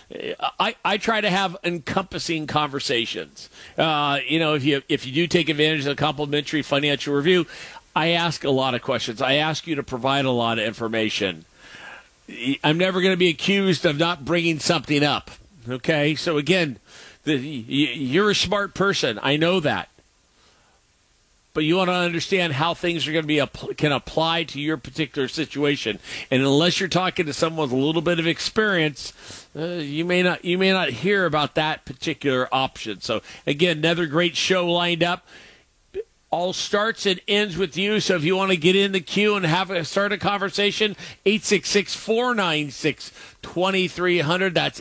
I try to have encompassing conversations. If you do take advantage of the complimentary financial review, I ask a lot of questions. I ask you to provide a lot of information. I'm never going to be accused of not bringing something up. Okay, so again, you're a smart person. I know that. But you want to understand how things are going to can apply to your particular situation. And unless you're talking to someone with a little bit of experience, you may not hear about that particular option. So again, another great show lined up. All starts and ends with you. So if you want to get in the queue and start a conversation, 866-496-2300. That's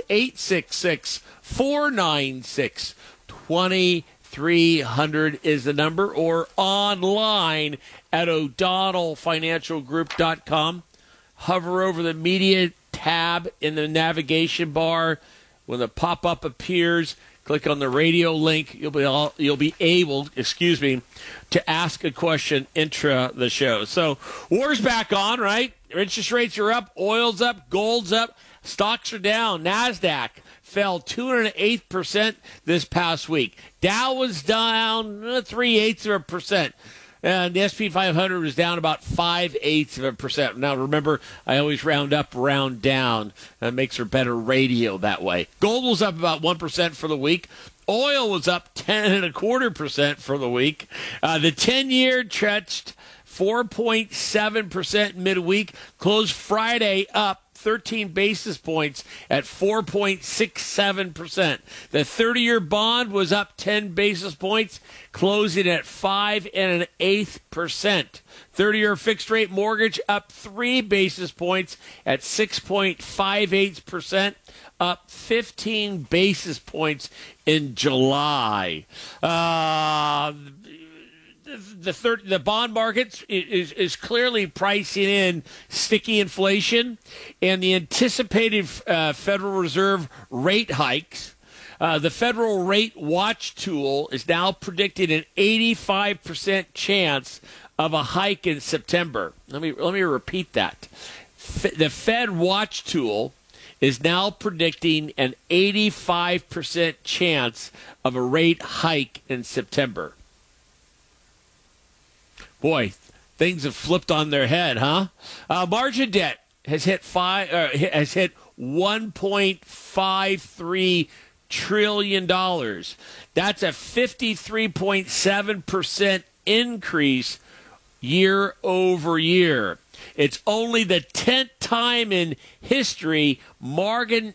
866-496-2300 is the number, or online at o'donnellfinancialgroup.com. Hover over the media tab in the navigation bar. When the pop-up appears, click on the radio link. You'll be able, to ask a question intra the show. So war's back on, right? Interest rates are up, oil's up, gold's up, stocks are down. NASDAQ fell 2.8% this past week. Dow was down 0.3%. And the S&P 500 was down about 0.5%. Now, remember, I always round up, round down. That makes for better radio that way. Gold was up about 1% for the week. Oil was up 10.25% for the week. The 10-year touched 4.7% midweek. Closed Friday up 13 basis points at 4.67%. The 30-year bond was up 10 basis points, closing at 5.125%. 30-year fixed-rate mortgage up 3 basis points at 6.58%, up 15 basis points in July. The bond market is clearly pricing in sticky inflation and the anticipated Federal Reserve rate hikes. The Federal Rate Watch tool is now predicting an 85% chance of a hike in September. Let me repeat that. The Fed Watch tool is now predicting an 85% chance of a rate hike in September. Boy, things have flipped on their head, huh? Margin debt has hit $1.53 trillion. That's a 53.7% increase year over year. It's only the 10th time in history margin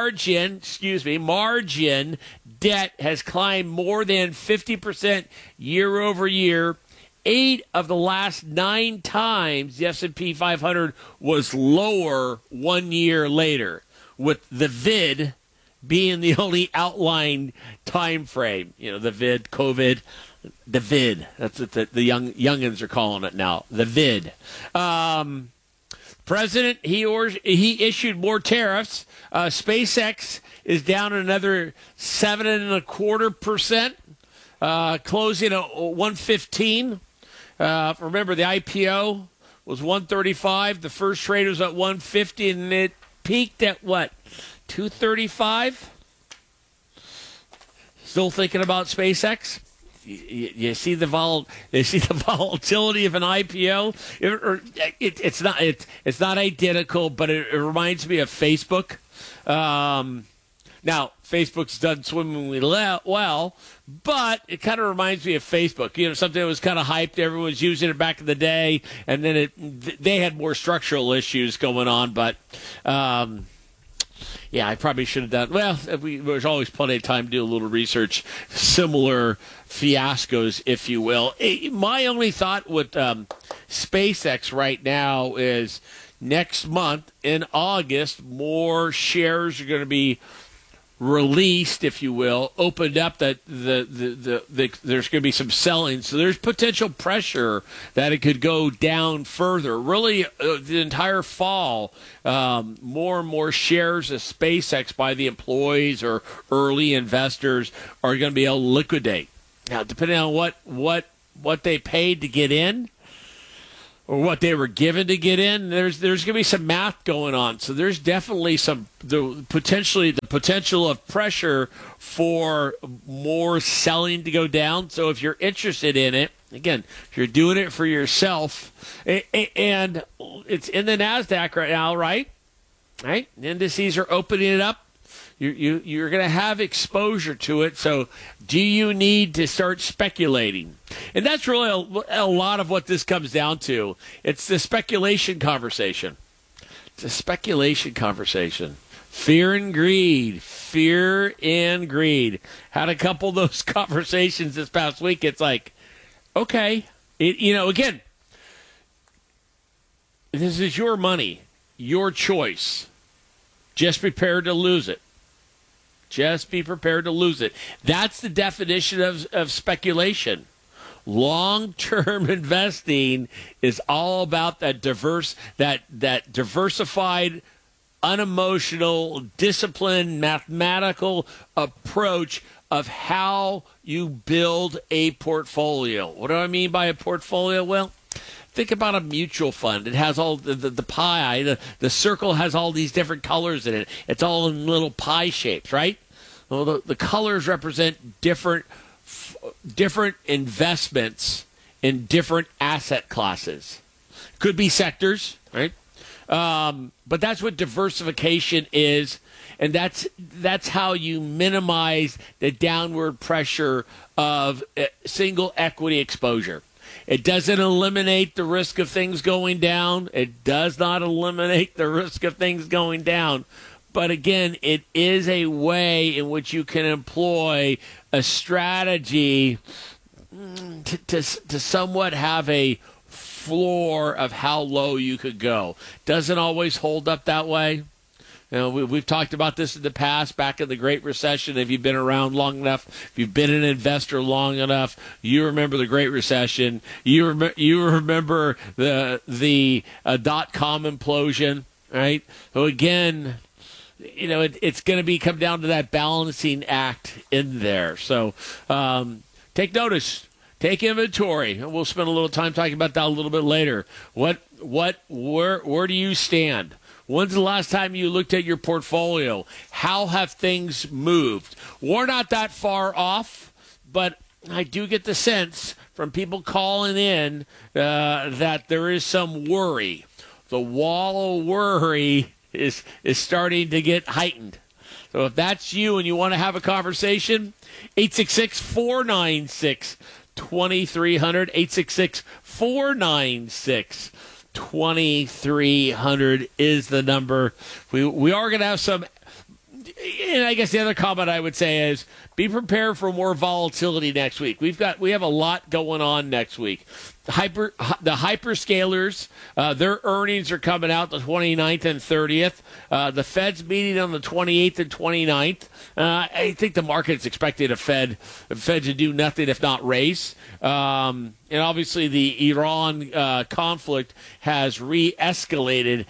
debt has climbed more than 50% year over year. 8 of the last 9 times the S&P 500 was lower 1 year later, with the vid being the only outlying time frame. The vid, COVID, the vid. That's what the youngins are calling it now, the vid. President, he issued more tariffs. SpaceX is down another 7.25%, closing at 115. Remember, the IPO was 135. The first trade was at 150, and it peaked at what? 235. Still thinking about SpaceX? You see the volatility of an IPO. It's not identical, but it reminds me of Facebook. Now, Facebook's done swimmingly well, but it kind of reminds me of Facebook. Something that was kind of hyped. Everyone was using it back in the day, and then they had more structural issues going on. But, I probably should have done. Well, there's always plenty of time to do a little research. Similar fiascos, if you will. My only thought with SpaceX right now is next month, in August, more shares are going to be released, if you will, opened up, that there's going to be some selling. So there's potential pressure that it could go down further. Really, the entire fall, more and more shares of SpaceX by the employees or early investors are going to be able to liquidate. Now, depending on what they paid to get in, or what they were given to get in. There's going to be some math going on. So there's definitely the potential of pressure for more selling to go down. So if you're interested in it, again, if you're doing it for yourself, and it's in the NASDAQ right now, right? Right? Indices are opening it up. You're going to have exposure to it. So do you need to start speculating? And that's really a lot of what this comes down to. It's the speculation conversation. It's a speculation conversation. Fear and greed. Fear and greed. Had a couple of those conversations this past week. It's like, okay, again, this is your money, your choice. Just prepare to lose it. Just be prepared to lose it. That's the definition of speculation. Long-term investing is all about that diversified, unemotional, disciplined, mathematical approach of how you build a portfolio. What do I mean by a portfolio? Well, think about a mutual fund. It has all the pie. The circle has all these different colors in it. It's all in little pie shapes, right? Well, the colors represent different investments in different asset classes. Could be sectors, right? But that's what diversification is, and that's how you minimize the downward pressure of single equity exposure. It doesn't eliminate the risk of things going down. It does not eliminate the risk of things going down. But again, it is a way in which you can employ a strategy to somewhat have a floor of how low you could go. Doesn't always hold up that way. We've talked about this in the past, back in the Great Recession. If you've been around long enough, if you've been an investor long enough, you remember the Great Recession. You remember the .com implosion, right? So again, it's going to come down to that balancing act in there. So take notice, take inventory, and we'll spend a little time talking about that a little bit later. Where do you stand? When's the last time you looked at your portfolio? How have things moved? We're not that far off, but I do get the sense from people calling in that there is some worry. The wall of worry is starting to get heightened. So if that's you and you want to have a conversation, 866-496-2300, 866-496-2300 is the number. We are going to have some, and I guess the other comment I would say is be prepared for more volatility next week. We have a lot going on next week. The hyperscalers, their earnings are coming out the 29th and 30th. The Fed's meeting on the 28th and 29th. I think the market's expecting the Fed to do nothing if not raise. And obviously the Iran conflict has re-escalated.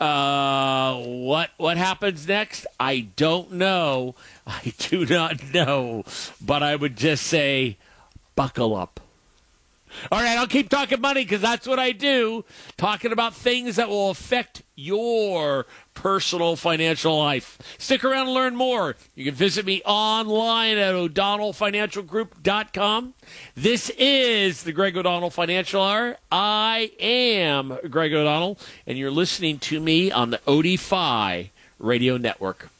What happens next? I don't know. I do not know. But I would just say, buckle up. All right, I'll keep talking money because that's what I do. Talking about things that will affect your personal financial life. Stick around and learn more. You can visit me online at o'donnellfinancialgroup.com. This is the Greg O'Donnell Financial Hour. I am Greg O'Donnell, and you're listening to me on the OD5 Radio Network.